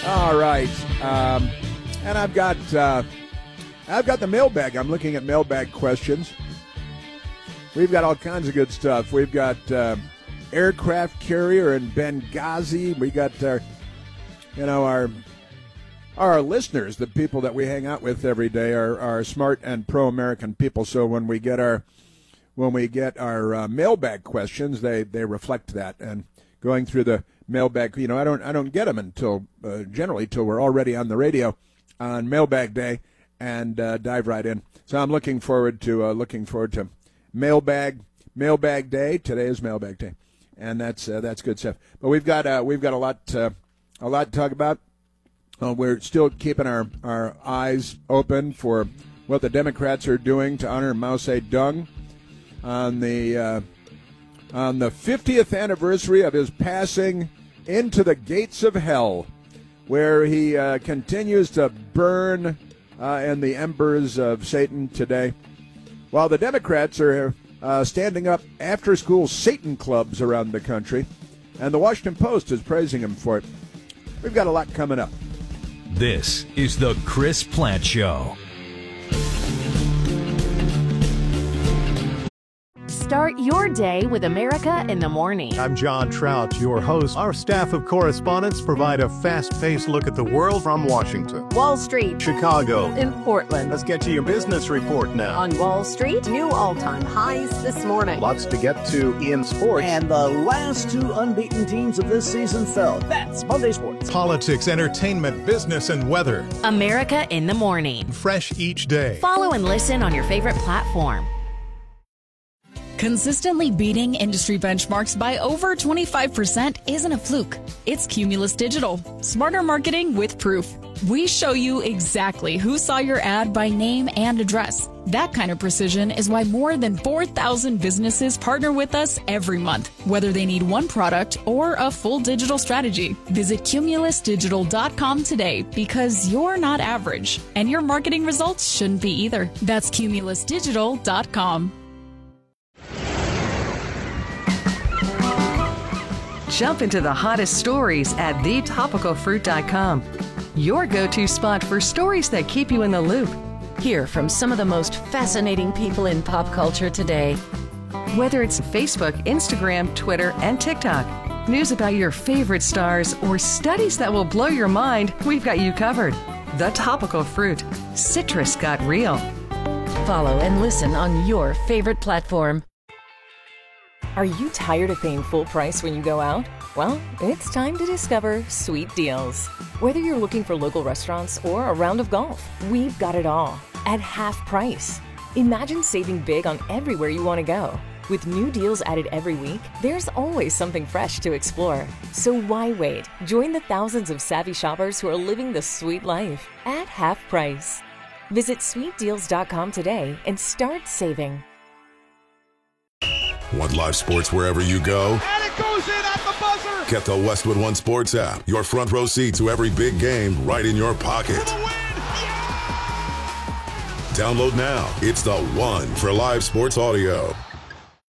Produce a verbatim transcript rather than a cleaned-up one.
All right. Um, and I've got uh, I've got the mailbag. I'm looking at mailbag questions. We've got all kinds of good stuff. We've got uh, aircraft carrier in Benghazi. We got our, you know, our our listeners, the people that we hang out with every day, are, are smart and pro-American people. So when we get our when we get our uh, mailbag questions, they, they reflect that. And going through the mailbag, you know, I don't I don't get them until uh, generally till we're already on the radio on mailbag day and uh, dive right in. So I'm looking forward to uh, looking forward to mailbag mailbag day. Today is mailbag day, and that's uh, that's good stuff. But we've got uh, we've got a lot uh, a lot to talk about. Uh, we're still keeping our, our eyes open for what the Democrats are doing to honor Mao Zedong on the uh, on the fiftieth anniversary of his passing into the gates of hell, where he uh, continues to burn uh, in the embers of Satan today, while the Democrats are uh, standing up after-school Satan clubs around the country, and the Washington Post is praising him for it. We've got a lot coming up. This is the Chris Plante Show. Start your day with America in the Morning. I'm John Trout, your host. Our staff of correspondents provide a fast-paced look at the world from Washington, Wall Street, Chicago, and Portland. Let's get to your business report now. On Wall Street, new all-time highs this morning. Lots to get to in sports. And the last two unbeaten teams of this season fell. That's Monday Sports. Politics, entertainment, business, and weather. America in the Morning. Fresh each day. Follow and listen on your favorite platform. Consistently beating industry benchmarks by over twenty-five percent isn't a fluke. It's Cumulus Digital. Smarter marketing with proof. We show you exactly who saw your ad by name and address. That kind of precision is why more than four thousand businesses partner with us every month, whether they need one product or a full digital strategy. Visit cumulus digital dot com today, because you're not average, and your marketing results shouldn't be either. That's cumulus digital dot com. Jump into the hottest stories at the topical fruit dot com. Your go-to spot for stories that keep you in the loop. Hear from some of the most fascinating people in pop culture today. Whether it's Facebook, Instagram, Twitter, and TikTok, news about your favorite stars, or studies that will blow your mind, we've got you covered. The Topical Fruit. Citrus got real. Follow and listen on your favorite platform. Are you tired of paying full price when you go out? Well, it's time to discover Sweet Deals. Whether you're looking for local restaurants or a round of golf, we've got it all at half price. Imagine saving big on everywhere you want to go. With new deals added every week, there's always something fresh to explore. So why wait? Join the thousands of savvy shoppers who are living the sweet life at half price. Visit sweet deals dot com today and start saving. Want live sports wherever you go? And it goes in at the buzzer! Get the Westwood One Sports app. Your front row seat to every big game right in your pocket. For the win! Yeah! Download now. It's the one for live sports audio.